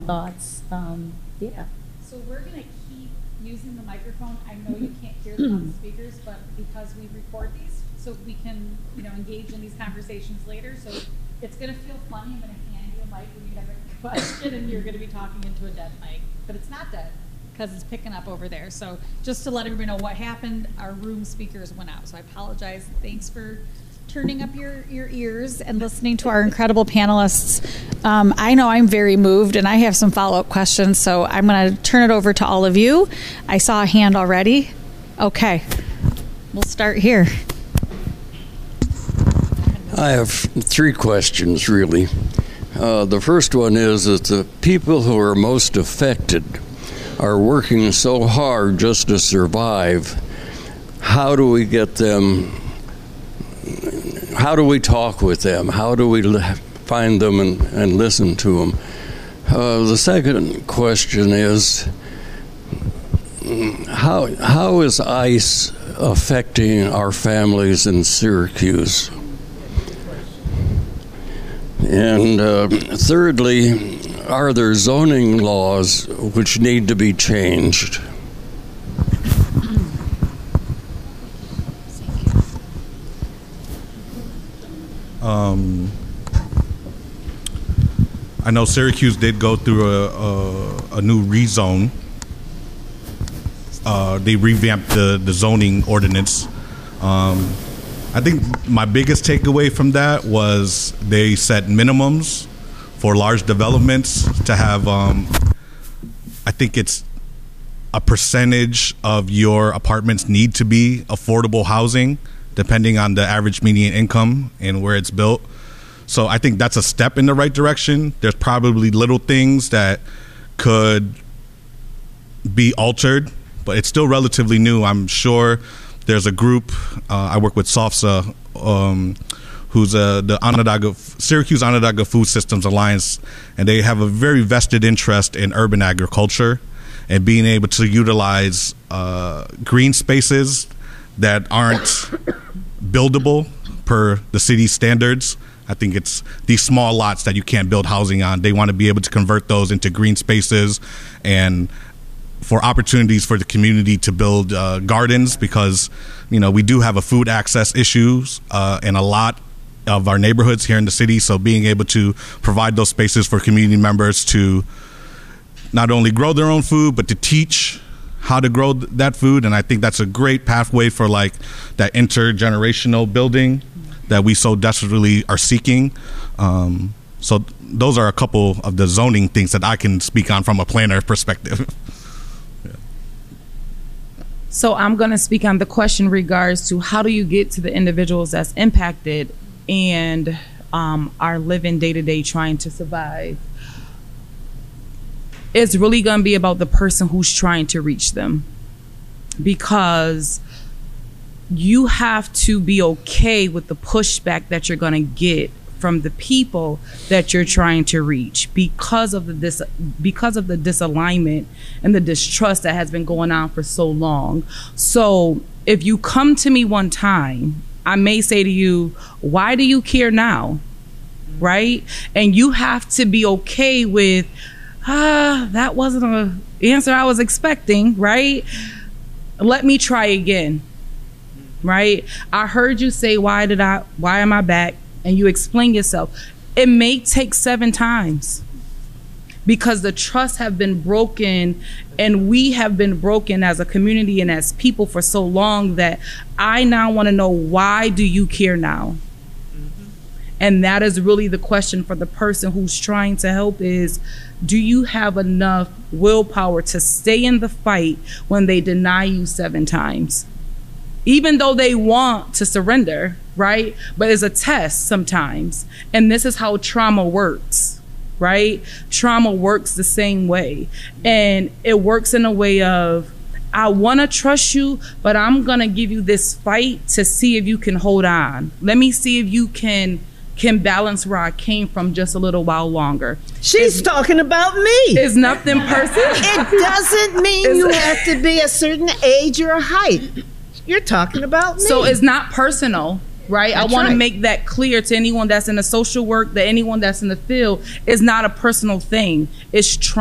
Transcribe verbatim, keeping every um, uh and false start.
thoughts. Um, yeah. So we're going to keep using the microphone. I know you can't hear them on the speakers, but because we record these, so we can, you know, engage in these conversations later. So it's going to feel funny. I'm going to hand you a mic when you have a question, and you're going to be talking into a dead mic, but it's not dead because it's picking up over there. So just to let everybody know what happened, our room speakers went out. So I apologize. Thanks for turning up your, your ears and listening to our incredible panelists. Um, I know I'm very moved, and I have some follow-up questions, so I'm going to turn it over to all of you. I saw a hand already. Okay. We'll start here. I have three questions, really. Uh, the first one is that the people who are most affected are working so hard just to survive. How do we get them, how do we talk with them? How do we find them and, and listen to them? Uh, the second question is, how how is ICE affecting our families in Syracuse? And uh, thirdly, are there zoning laws which need to be changed? Um, I know Syracuse did go through a, a, a new rezone. Uh, they revamped the, the zoning ordinance. Um, I think my biggest takeaway from that was they set minimums for large developments to have, um, I think it's a percentage of your apartments need to be affordable housing, depending on the average median income and where it's built. So I think that's a step in the right direction. There's probably little things that could be altered, but it's still relatively new. I'm sure there's a group, uh, I work with SOFSA, um, who's uh, the Onondaga, Syracuse Onondaga Food Systems Alliance, and they have a very vested interest in urban agriculture and being able to utilize uh, green spaces that aren't buildable per the city's standards. I think it's these small lots that you can't build housing on. They want to be able to convert those into green spaces and for opportunities for the community to build uh, gardens, because, you know, we do have a food access issues uh, in a lot of our neighborhoods here in the city. So being able to provide those spaces for community members to not only grow their own food, but to teach how to grow th that food. And I think that's a great pathway for like that intergenerational building that we so desperately are seeking. Um, so th those are a couple of the zoning things that I can speak on from a planner perspective. Yeah. So I'm going to speak on the question regards to how do you get to the individuals that's impacted and um, are living day to day trying to survive. It's really going to be about the person who's trying to reach them, because you have to be okay with the pushback that you're going to get from the people that you're trying to reach because of the dis because of the disalignment and the distrust that has been going on for so long. So if you come to me one time, I may say to you, why do you care now? Right? And you have to be okay with, ah, that wasn't an answer I was expecting, right? Let me try again, right? I heard you say, why did I, why am I back? And you explain yourself. It may take seven times because the trust have been broken and we have been broken as a community and as people for so long that I now want to know, why do you care now? Mm-hmm. And that is really the question for the person who's trying to help is, do you have enough willpower to stay in the fight when they deny you seven times? Even though they want to surrender, right? But it's a test sometimes. And this is how trauma works, right? Trauma works the same way. And it works in a way of, I want to trust you, but I'm going to give you this fight to see if you can hold on. Let me see if you can can balance where I came from just a little while longer. She's it's, talking about me. It's nothing personal. It doesn't mean you have to be a certain age or height. You're talking about me. So it's not personal. Right? That's I want right. to make that clear to anyone that's in the social work, that anyone that's in the field, is not a personal thing. It's